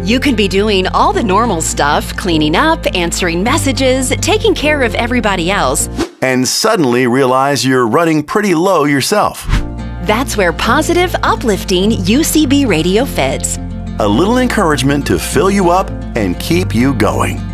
You could be doing all the normal stuff, cleaning up, answering messages, taking care of everybody else, and suddenly realize you're running pretty low yourself. That's where positive, uplifting UCB radio fits. A little encouragement to fill you up and keep you going.